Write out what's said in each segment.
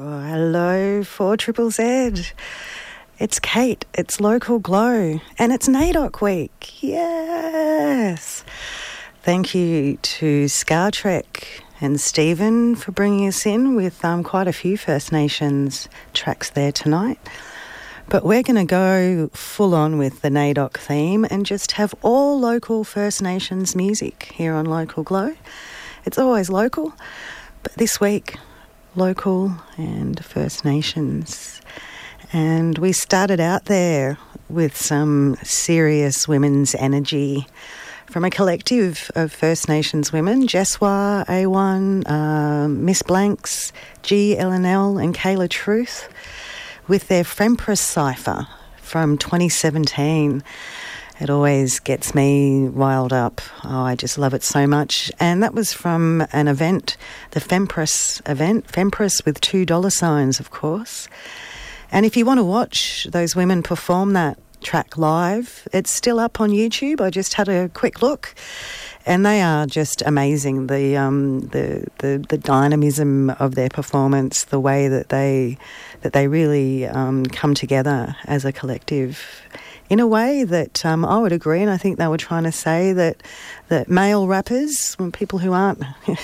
Hello, 4ZZZ. It's Kate, it's Local Glow, and it's NAIDOC Week. Yes! Thank you to Scar Trek and Stephen for bringing us in with quite a few First Nations tracks there tonight. But we're going to go full on with the NAIDOC theme and just have all local First Nations music here on Local Glow. It's always local, but this week, local and First Nations. And we started out there with some serious women's energy from a collective of First Nations women, Jeswa, A1, Miss Blanks, G, LNL and Kayla Truth, with their Fempress Cypher from 2017. It always gets me riled up. Oh, I just love it so much. And that was from an event, the Fempress event, Fempress with $2 of course. And if you want to watch those women perform that track live, it's still up on YouTube. I just had a quick look, and they are just amazing. The dynamism of their performance, the way that they really come together as a collective, in a way that I would agree, and I think they were trying to say that male rappers, people who aren't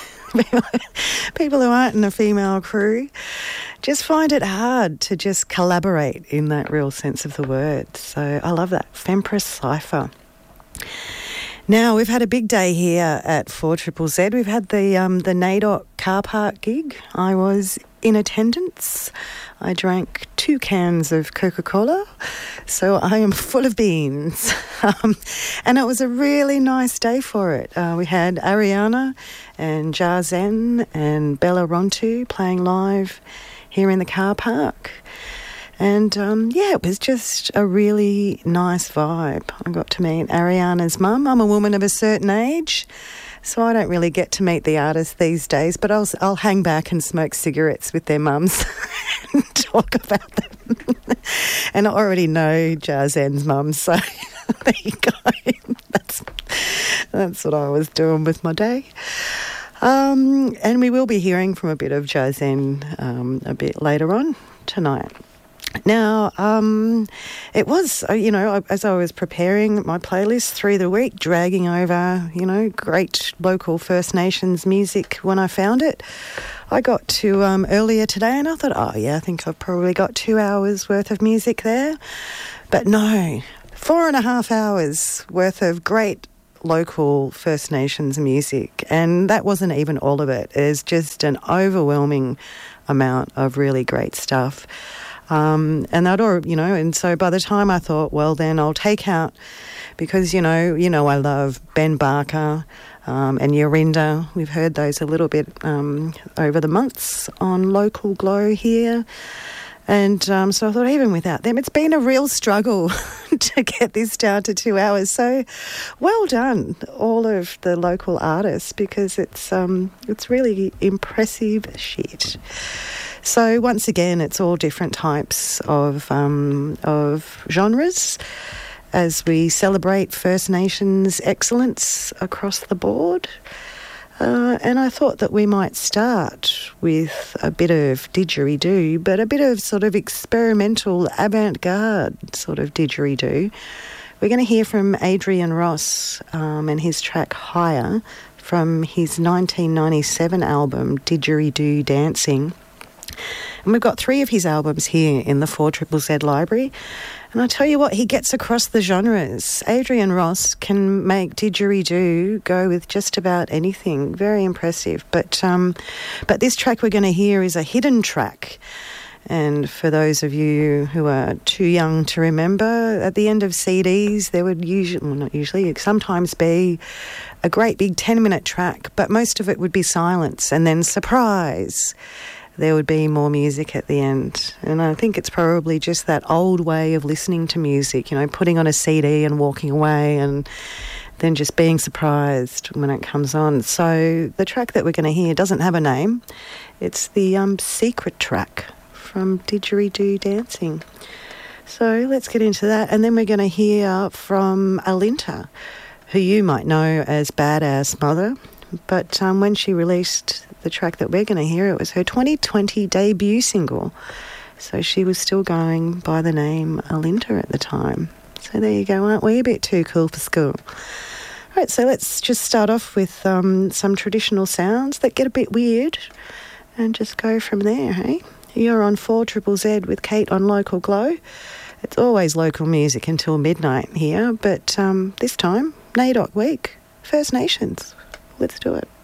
in a female crew, just find it hard to just collaborate in that real sense of the word. So I love that. Fempress Cypher. Now, we've had a big day here at 4ZZZ. We've had the NAIDOC car park gig. I was in attendance. I drank 2 cans of Coca-Cola, so I am full of beans. And it was a really nice day for it. We had Ariana and Jarzen and Bella Rontu playing live here in the car park. And, it was just a really nice vibe. I got to meet Ariana's mum. I'm a woman of a certain age, so I don't really get to meet the artists these days, but I'll hang back and smoke cigarettes with their mums and talk about them. And I already know Jarzen's mum, so there you go. That's what I was doing with my day. And we will be hearing from a bit of Jarzen a bit later on tonight. Now, it was, as I was preparing my playlist through the week, dragging over, great local First Nations music when I found it, I got to earlier today and I thought, I think I've probably got 2 hours worth of music there. But no, 4.5 hours worth of great local First Nations music. And that wasn't even all of it. It's just an overwhelming amount of really great stuff. And so by the time I thought, well, then I'll take out, because, I love Ben Barker and Yorinda. We've heard those a little bit over the months on Local Glow here. And so I thought, even without them, it's been a real struggle to get this down to 2 hours. So well done, all of the local artists, because it's really impressive shit. So once again, it's all different types of genres as we celebrate First Nations excellence across the board. And I thought that we might start with a bit of didgeridoo, but a bit of sort of experimental avant-garde sort of didgeridoo. We're going to hear from Adrian Ross and his track Higher from his 1997 album Didgeridoo Dancing. And we've got 3 of his albums here in the 4ZZZ library. And I tell you what, he gets across the genres. Adrian Ross can make didgeridoo go with just about anything. Very impressive. But this track we're going to hear is a hidden track. And for those of you who are too young to remember, at the end of CDs, there would sometimes be a great big 10-minute track, but most of it would be silence. And then, surprise, there would be more music at the end. And I think it's probably just that old way of listening to music, putting on a CD and walking away and then just being surprised when it comes on. So the track that we're going to hear doesn't have a name. It's the secret track from Didgeridoo Dancing. So let's get into that. And then we're going to hear from Alinta, who you might know as Badass Mother. But when she released the track that we're going to hear. It was her 2020 debut single. So she was still going by the name Alinta at the time. So there you go, aren't we a bit too cool for school? All right, so let's just start off with some traditional sounds that get a bit weird and just go from there, hey? You're on 4ZZZ with Kate on Local Glow. It's always local music until midnight here, but this time, NAIDOC Week, First Nations. Let's do it.